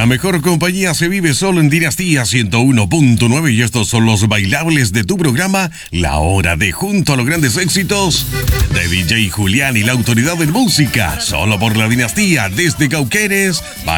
mejor compañía se vive solo en Dinastía 101.9 y estos son los bailables de tu programa, la hora de junto a los grandes éxitos de DJ Julián y la autoridad en música, solo por la Dinastía desde Cauquenes para